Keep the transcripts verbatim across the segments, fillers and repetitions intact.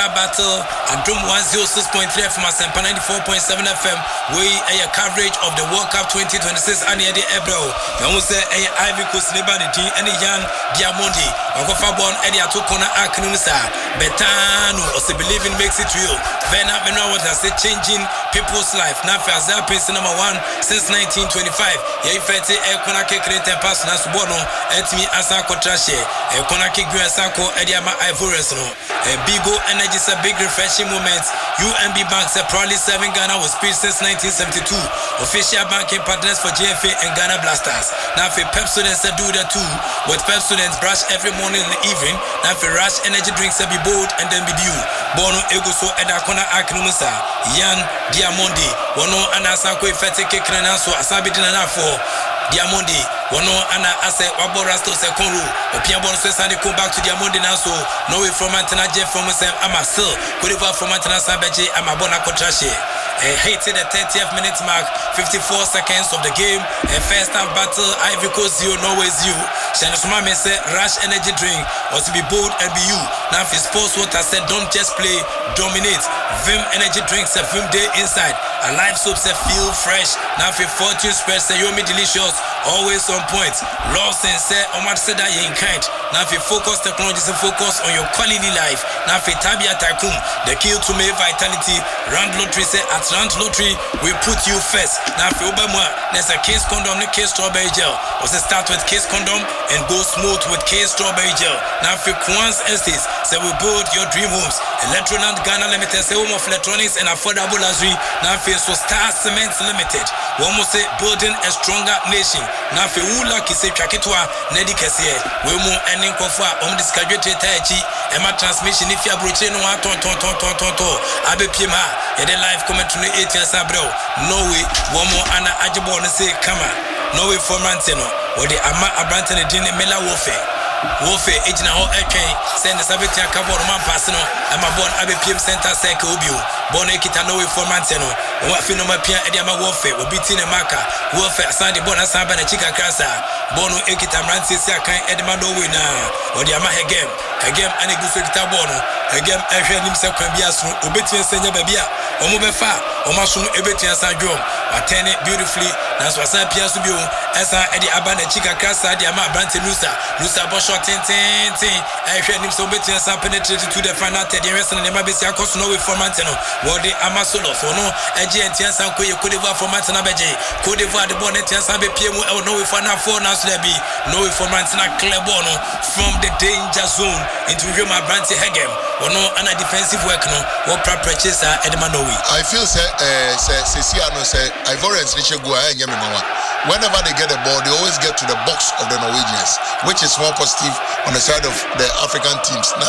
star battle and Drum one oh six point three F M Asempa ninety-four point seven F M. We a coverage of the World Cup twenty twenty-six and the Ebro. Now we say a Ivory Coast Liberty and Yan Diamondi. Okofa born Eddie Atokona Akunumsa. Betano also believing makes it real. Vena Menwa what has said changing people's life. Now for Azar Prince number one since nineteen twenty-five. Ye fete e konake krete pass na subono etimi asa kotrashe. E konake gwe sako Eddie ama Ivory no. A Bigo Energy is a big refreshing moment. U N B Banks are proudly serving Ghana with speed since nineteen seventy-two. Official banking partners for G F A and Ghana Blasters. Now for Pep students do that too. With Pep students brush every morning and evening. Now for Rush Energy drinks be bold and then be due. Bono Egoso Edakona Aknumusa. Yan Diamondi. Wono Anasako Fete Kekranaso Asabidina for Diamondi. Wono ana ase waborasto sekonru opiabon so sande come back to Diamondi now so no way from Antana Jeff from Sam Amasil Kuriva from Antana Sabeje Amabona Kotrashe. Hit the thirtieth minute mark, fifty-four seconds of the game. A first half battle, Ivory Coast zero, Norway zero. Shanasumame said, Rush Energy drink was to be bold and be you. Now, if sports water said, don't just play, dominate. Vim Energy drinks a Vim day inside. A live soap said, feel fresh. Now, if fortune spread, say, you're delicious, always on point. Lawson said, Omar said that you're in kind. Now, if you focus technology, say, focus on your quality life. Now, if you Tabia Tycoon, the key to make vitality, Rand Lottery say, at Rand Lottery, we put you first. Now, if you Obama, there's a case condom, the case strawberry gel. Also start with case condom and go smooth with case strawberry gel. Now, if you Kwans Estates, say we build your dream homes. Electroland Ghana Limited, say home of electronics and affordable luxury. Now, if you so Star Cement Limited, we almost say building a stronger nation. Now, if you lucky say Chakitwa, Nedi Kessie, we more ending Kofa, on this graduate Tachi, Emma transmission. If you are broaching one ton ton ton ton ton ton, Abe Pima, and then live comment to the eight years abro. No way, one more Anna Ajabon say, come on. No way for Mantino, or the Ama Abranton and Dinner Mela Warfare. Warfare, Ejina Ho Eke, send the Sabitia Cabo Man Passano, and my born Abbey P M Center Seko Ubio, Born Ekita no way for Mantino, what Finoma Pia Ediama Warfare, will be Tina Maka, Warfare, Sandy Bona Samba and Chica Crasa, Bono Ekita Rancis Yakan Edmando winner, or the Ama Hegem, Hegem and a Gusita Bono, Hegem Ashen himself can be a soon, Ubetia Senya Babia, Omobefa, Omasun Ebetia Sadrom, attend it beautifully, that's what I Pia Subio, Esa Eddie Abana Chica Crasa, the Ama Brante Nusa, Nusa Bosho. Ten, ten, ten. I heard him so better and penetrated to the final ten. The rest of the Mabisia cost no way for Mantino. What the Amasolo for no A G and Tian Sanko, you could have for Mantana Beje, could have the bonnet and Sabe P M or no way for now for now Slebi, no way for Mantana Clebono from the danger zone into Roma Branty Hegem or no ana defensive work no or purchase Edmanowi. I feel say uh say Ceciano say Ivorians Richard Gua and Yamimawa. Whenever they get the ball, they always get to the box of the Norwegians, which is more positive on the side of the African teams. Now,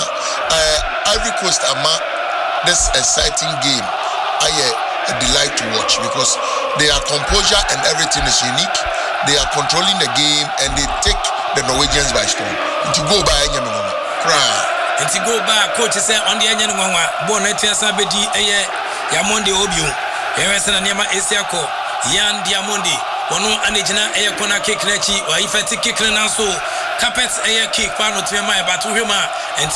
uh, Ivory Coast Ama, this exciting game, I uh, a delight to watch because their composure and everything is unique. They are controlling the game and they take the Norwegians by storm. To go by Nyamama, cry. And to go by, coach said on the Nyamama, Bonetia Sabedi, Yamondi Obiu, Emerson and Yama Esiako, Yan Diamondi. Ono anejina eye kona kick na chi wa ifati kick na so carpets eye kick pa no teme ma ba to hwema